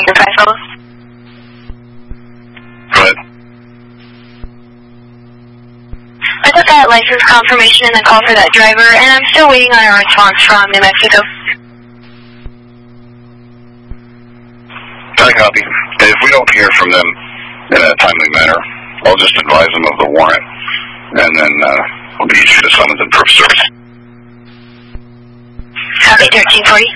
Go ahead. I got that license confirmation and the call for that driver, and I'm still waiting on a response from New Mexico. I copy. If we don't hear from them in a timely manner, I'll just advise them of the warrant, and then we'll be issued a summons and proof service. Copy, 1340.